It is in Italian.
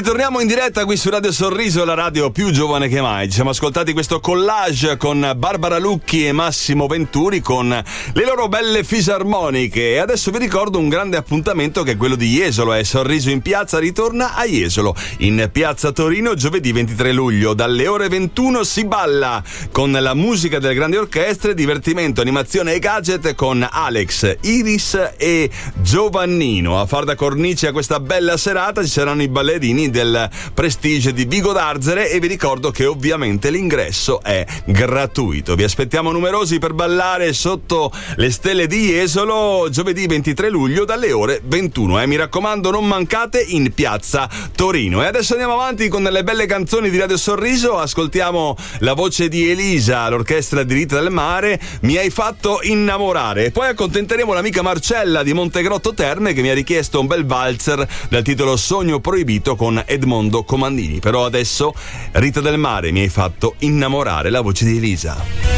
ritorniamo in diretta qui su Radio Sorriso, la radio più giovane che mai. Ci siamo ascoltati questo collage con Barbara Lucchi e Massimo Venturi con le loro belle fisarmoniche. E adesso vi ricordo un grande appuntamento che è quello di Jesolo. Sorriso in piazza ritorna a Jesolo, in piazza Torino, giovedì 23 luglio. Dalle ore 21 si balla con la musica delle grandi orchestre, divertimento, animazione e gadget con Alex, Iris e Giovannino. A far da cornice a questa bella serata ci saranno i ballerini del Prestige di Vigo d'Arzere e vi ricordo che ovviamente l'ingresso è gratuito. Vi aspettiamo numerosi per ballare sotto le stelle di Jesolo giovedì 23 luglio dalle ore 21. Mi raccomando, non mancate, in piazza Torino. E adesso andiamo avanti con le belle canzoni di Radio Sorriso. Ascoltiamo la voce di Elisa, l'orchestra di Rita del Mare, Mi hai fatto innamorare. E poi accontenteremo l'amica Marcella di Montegrotto Terme che mi ha richiesto un bel valzer dal titolo Sogno proibito con Edmondo Comandini. Però adesso Rita del Mare, Mi hai fatto innamorare, la voce di Elisa.